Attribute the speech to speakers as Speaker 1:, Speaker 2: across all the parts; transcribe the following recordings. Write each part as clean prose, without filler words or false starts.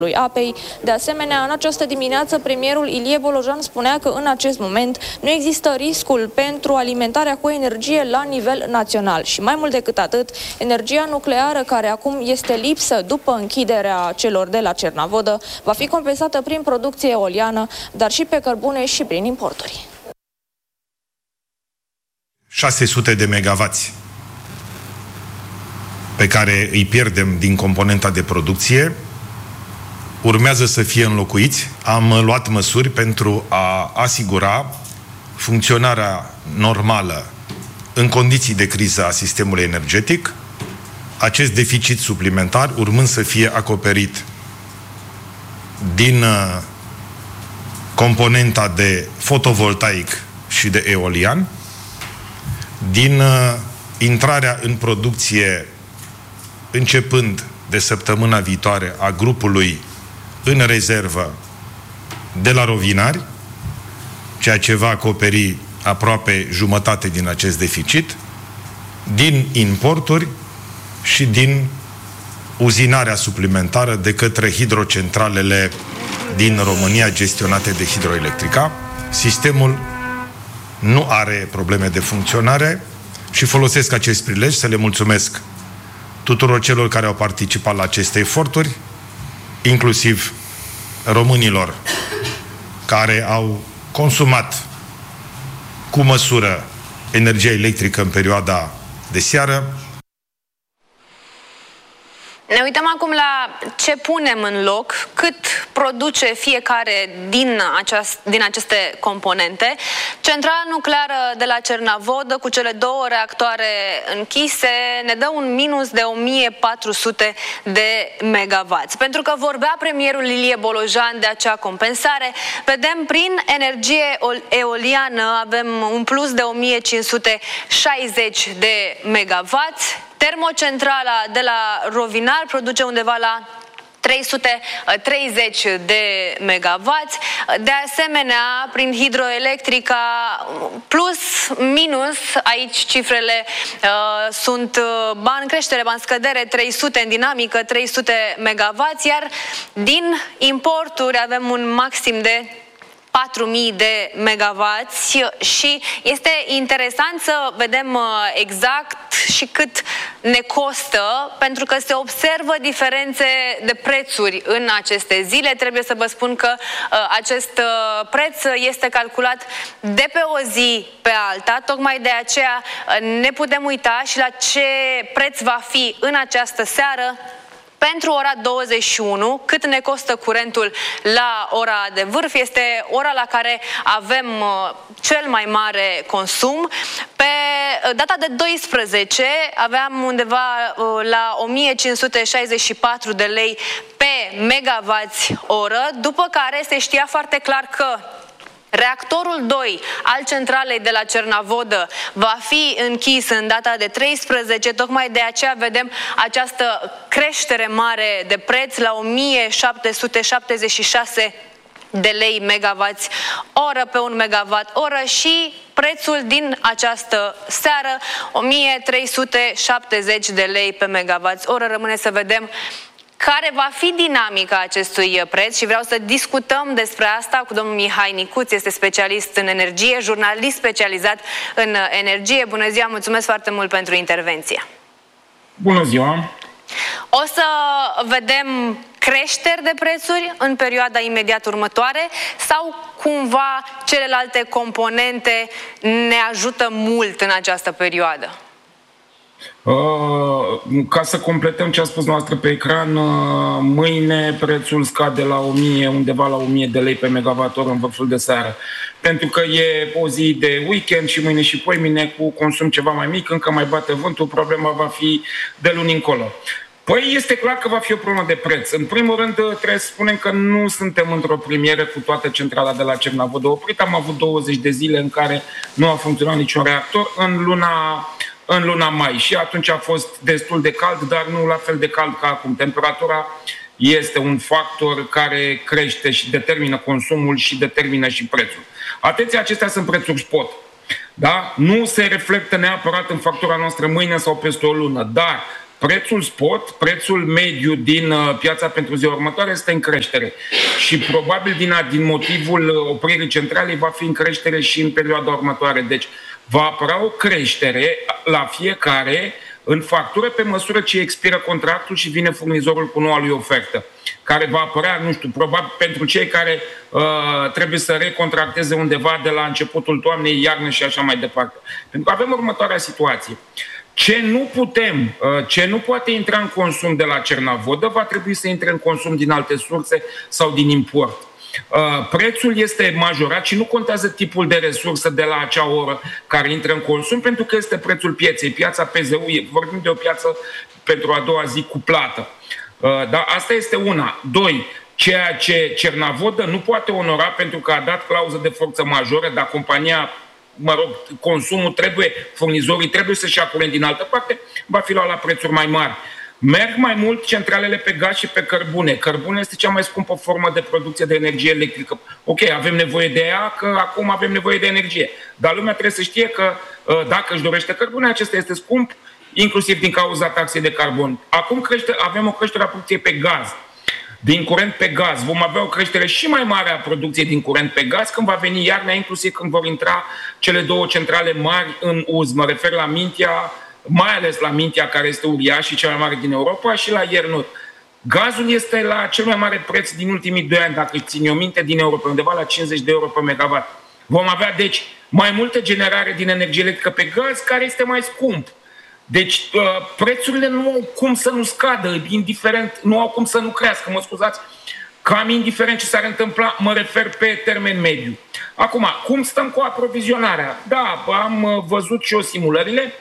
Speaker 1: apei. De asemenea, în această dimineață, premierul Ilie Bolojan spunea că în acest moment nu există riscul pentru alimentarea cu energie la nivel național. Și mai mult decât atât, energia nucleară, care acum este lipsă după închiderea celor de la Cernavodă, va fi compensată prin producție eoliană, dar și pe cărbune și prin importuri.
Speaker 2: 600 de megavați pe care îi pierdem din componenta de producție urmează să fie înlocuiți. Am luat măsuri pentru a asigura funcționarea normală în condiții de criză a sistemului energetic, acest deficit suplimentar urmând să fie acoperit din componenta de fotovoltaic și de eolian, din intrarea în producție începând de săptămâna viitoare a grupului în rezervă de la Rovinari, ceea ce va acoperi aproape jumătate din acest deficit, din importuri și din uzinarea suplimentară de către hidrocentralele din România gestionate de Hidroelectrica. Sistemul nu are probleme de funcționare și folosesc acest prilej să le mulțumesc tuturor celor care au participat la aceste eforturi, inclusiv românilor care au consumat cu măsură energia electrică în perioada de seară.
Speaker 3: Ne uităm acum la ce punem în loc, cât produce fiecare din aceste componente. Centrala nucleară de la Cernavodă, cu cele 2 reactoare închise, ne dă un minus de 1400 de megavați. Pentru că vorbea premierul Ilie Bolojan de acea compensare, vedem prin energie eoliană avem un plus de 1560 de megavați. Termocentrala de la Rovinari produce undeva la 330 de megavați. De asemenea, prin Hidroelectrica, plus, minus, aici cifrele sunt în creștere, în scădere, 300 în dinamică, 300 megavați, iar din importuri avem un maxim de 4.000 de megavați și este interesant să vedem exact și cât ne costă, pentru că se observă diferențe de prețuri în aceste zile. Trebuie să vă spun că acest preț este calculat de pe o zi pe alta, tocmai de aceea ne putem uita și la ce preț va fi în această seară. Pentru ora 21, cât ne costă curentul la ora de vârf, este ora la care avem cel mai mare consum. Pe data de 12 aveam undeva la 1564 de lei pe megavați oră, după care se știa foarte clar că reactorul 2 al centralei de la Cernavodă va fi închis în data de 13, tocmai de aceea vedem această creștere mare de preț la 1776 de lei megavați oră pe 1 megawatt oră și prețul din această seară 1370 de lei pe megawatt oră. Rămâne să vedem care va fi dinamica acestui preț și vreau să discutăm despre asta cu domnul Mihai Nicuț, este specialist în energie, jurnalist specializat în energie. Bună ziua, mulțumesc foarte mult pentru intervenție.
Speaker 4: Bună ziua!
Speaker 3: O să vedem creșteri de prețuri în perioada imediat următoare sau cumva celelalte componente ne ajută mult în această perioadă?
Speaker 4: Ca să completăm ce a spus noastră pe ecran, mâine prețul scade la 1000, undeva la 1000 de lei pe megavator în vârful de seară. Pentru că e o zi de weekend și mâine și poimine cu consum ceva mai mic, încă mai bate vântul, problema va fi de luni încolo. Păi este clar că va fi o problemă de preț. În primul rând trebuie să spunem că nu suntem într-o premieră cu toată centrala de la Cernavodă oprit. Am avut 20 de zile în care nu a funcționat niciun reactor în luna mai și atunci a fost destul de cald, dar nu la fel de cald ca acum. Temperatura este un factor care crește și determină consumul și determină și prețul. Atenție, acestea sunt prețuri spot. Da? Nu se reflectă neapărat în factura noastră mâine sau peste o lună, dar Prețul spot, prețul mediu din piața pentru ziua următoare este în creștere și probabil din motivul opririi centralei va fi în creștere și în perioada următoare. Deci va apăra o creștere la fiecare în factură pe măsură ce expiră contractul și vine furnizorul cu noua lui ofertă, care va apărea, nu știu, probabil pentru cei care trebuie să recontracteze undeva de la începutul toamnei, iarnă și așa mai departe. Pentru că avem următoarea situație. Ce nu poate intra în consum de la Cernavodă va trebui să intre în consum din alte surse sau din import. Prețul este majorat și nu contează tipul de resursă de la acea oră care intră în consum, pentru că este prețul pieței. Piața PZU, vorbim de o piață pentru a doua zi cuplată. Da, asta este una. Doi, ceea ce Cernavodă nu poate onora pentru că a dat clauză de forță majoră, dar compania, consumul furnizorii trebuie să-și ia curent din altă parte, va fi luat la prețuri mai mari. Merg mai mult centralele pe gaz și pe cărbune. Cărbune este cea mai scumpă formă de producție de energie electrică. Ok, avem nevoie de ea, că acum avem nevoie de energie. Dar lumea trebuie să știe că dacă își dorește cărbune, acesta este scump, inclusiv din cauza taxei de carbon. Acum avem o creștere a producției pe gaz. Din curent pe gaz. Vom avea o creștere și mai mare a producției din curent pe gaz când va veni iarna, inclusiv când vor intra cele două centrale mari în uz. Mă refer la Mintea, mai ales la Mintea, care este uriaș și cea mai mare din Europa, și la Iernut. Gazul este la cel mai mare preț din ultimii 2 ani, dacă țin eu minte, din Europa, undeva la 50 de euro pe megawatt. Vom avea, deci, mai multă generare din energie electrică pe gaz, care este mai scump. Deci, prețurile nu au cum să nu scadă, indiferent, nu au cum să nu crească, mă scuzați, cam indiferent ce s-ar întâmpla, mă refer pe termen mediu. Acum, cum stăm cu aprovizionarea? Da, am văzut și eu simulările.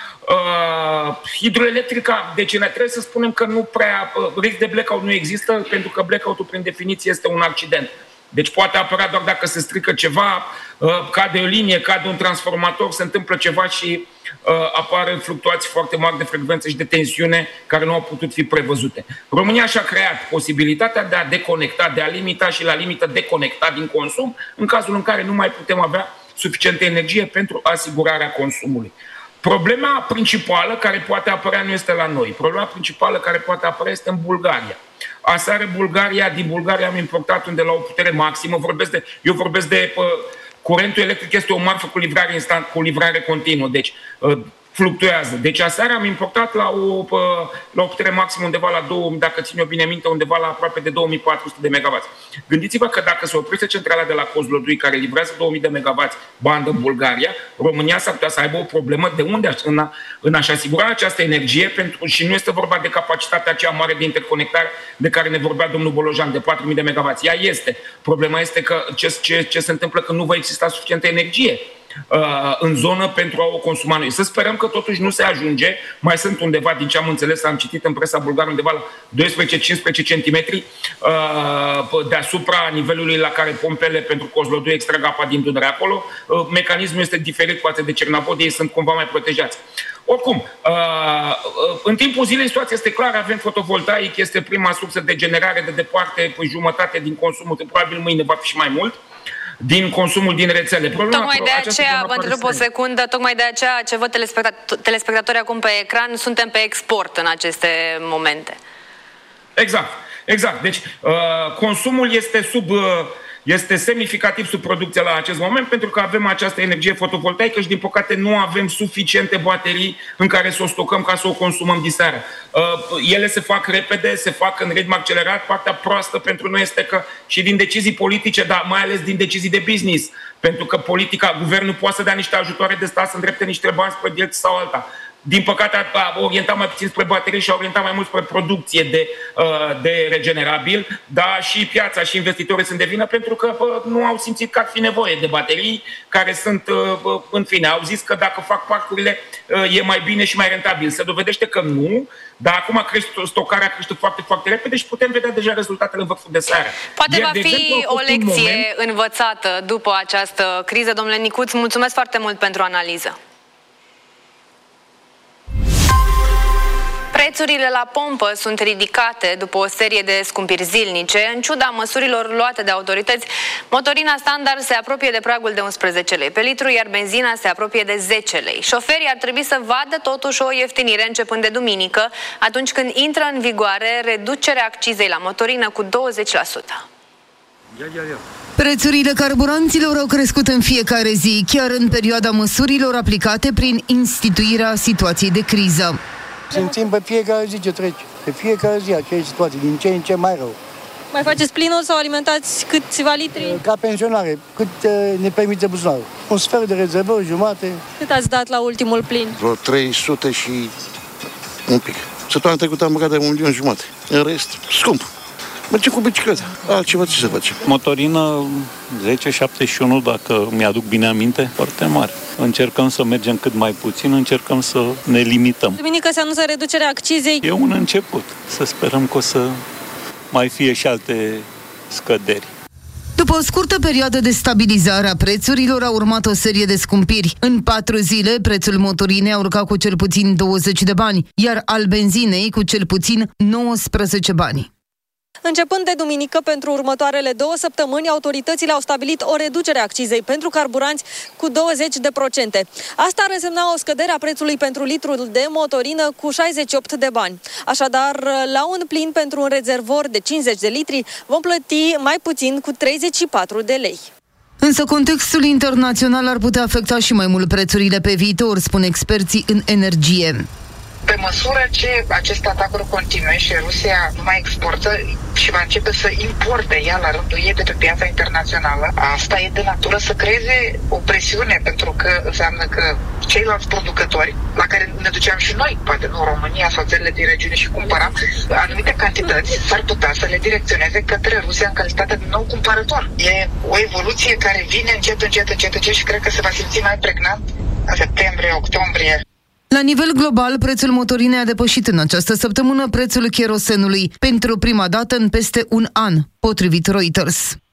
Speaker 4: Hidroelectrica, deci trebuie să spunem că nu prea, risc de blackout nu există, pentru că blackout-ul prin definiție este un accident. Deci poate apărea doar dacă se strică ceva, cade o linie, cade un transformator, se întâmplă ceva și apar fluctuații foarte mari de frecvență și de tensiune care nu au putut fi prevăzute. România și-a creat posibilitatea de a deconecta, de a limita și la limită deconecta din consum în cazul în care nu mai putem avea suficientă energie pentru asigurarea consumului. Problema principală care poate apărea nu este la noi. Problema principală care poate apărea este în Bulgaria. Aseară din Bulgaria am importat unde la o putere maximă. Eu vorbesc de curentul electric este o marfă cu livrare instant, cu livrare continuă. Deci fluctuează. Deci aseară am importat la o putere maximă undeva la 2, dacă țin eu bine minte, undeva la aproape de 2400 de MW. Gândiți-vă că dacă se oprește centrala de la Kozlodui, care livrează 2000 de MW bandă în Bulgaria, România s-ar putea să aibă o problemă de unde în a-și asigura această energie, și nu este vorba de capacitatea aceea mare de interconectare de care ne vorbea domnul Bolojan, de 4000 de MW. Ea este. Problema este că ce se întâmplă când nu va exista suficientă energie în zonă pentru a o consuma noi. Să sperăm că totuși nu se ajunge. Mai sunt undeva, din ce am înțeles, am citit în presa bulgară, undeva la 12-15 centimetri deasupra nivelului la care pompele pentru Kozlodui extrag apa din Dunăre. Acolo mecanismul este diferit față de Cernavodă, ei sunt cumva mai protejați. Oricum, în timpul zilei situația este clară, avem fotovoltaic, este prima sursă de generare de departe, jumătate din consumul, probabil mâine va fi și mai mult, din consumul din rețele.
Speaker 3: Tocmai de aceea, vă întreb o secundă, tocmai de aceea ce văd telespectatorii acum pe ecran, suntem pe export în aceste momente. Exact. Deci, consumul este semnificativ sub producție la acest moment, pentru că avem această energie fotovoltaică și, din păcate, nu avem suficiente baterii în care să o stocăm ca să o consumăm diseară. Ele se fac repede, se fac în ritm accelerat. Partea proastă pentru noi este că și din decizii politice, dar mai ales din decizii de business, pentru că guvernul poate să dea niște ajutoare de stat, să îndrepte niște bani spre direcție sau alta. Din păcate a orientat mai puțin spre baterii și a orientat mai mult spre producție de regenerabil, dar și piața și investitorii sunt de vină pentru că nu au simțit că ar fi nevoie de baterii care sunt, în fine, au zis că dacă fac parcurile e mai bine și mai rentabil. Se dovedește că nu, dar acum stocarea crește foarte, foarte repede și putem vedea deja rezultatele în vârful de seară. Poate va fi o lecție învățată după această criză. Domnule Nicuț, mulțumesc foarte mult pentru analiză. Prețurile la pompă sunt ridicate după o serie de scumpiri zilnice. În ciuda măsurilor luate de autorități, motorina standard se apropie de pragul de 11 lei pe litru, iar benzina se apropie de 10 lei. Șoferii ar trebui să vadă totuși o ieftinire începând de duminică, atunci când intră în vigoare reducerea accizei la motorină cu 20%.
Speaker 5: Prețurile carburanților au crescut în fiecare zi, chiar în perioada măsurilor aplicate prin instituirea situației de criză.
Speaker 6: Simțim pe fiecare zi ce trece, pe fiecare zi aceeași situație, din ce în ce mai rău.
Speaker 1: Mai faceți plinul sau alimentați câțiva litri?
Speaker 6: Ca pensionare, cât ne permite buzunarul. Un sfert de rezervă, o jumate.
Speaker 1: Cât ați dat la ultimul plin?
Speaker 7: Vreo 300 și un pic. Săptămâna trecută am băgat de 1,5 milion. În rest, scump. Mergem cu bicicleta. Altceva ce să facem?
Speaker 8: Motorină 10,71, dacă mi-aduc bine aminte, foarte mare. Încercăm să mergem cât mai puțin, încercăm să ne limităm.
Speaker 1: Duminică se anunță reducerea accizei.
Speaker 8: E un început. Să sperăm că o să mai fie și alte scăderi.
Speaker 5: După o scurtă perioadă de stabilizare a prețurilor, a urmat o serie de scumpiri. În 4 zile, prețul motorinei a urcat cu cel puțin 20 de bani, iar al benzinei cu cel puțin 19 bani.
Speaker 1: Începând de duminică, pentru următoarele 2 săptămâni, autoritățile au stabilit o reducere a accizei pentru carburanți cu 20%. Asta ar însemna o scădere a prețului pentru litrul de motorină cu 68 de bani. Așadar, la un plin pentru un rezervor de 50 de litri, vom plăti mai puțin cu 34 de lei.
Speaker 5: Însă contextul internațional ar putea afecta și mai mult prețurile pe viitor, spun experții în energie.
Speaker 9: Pe măsură ce aceste atacuri continue și Rusia nu mai exportă și va începe să importe ea la rândul ei de pe piața internațională, asta e de natură să creeze o presiune, pentru că înseamnă că ceilalți producători, la care ne duceam și noi, poate nu România sau țările din regiune și cumpăram anumite cantități, s-ar putea să le direcționeze către Rusia în calitate de nou cumpărător. E o evoluție care vine încet și cred că se va simți mai pregnant în septembrie, octombrie.
Speaker 5: La nivel global, prețul motorinei a depășit în această săptămână prețul cherosenului pentru prima dată în peste un an, potrivit Reuters.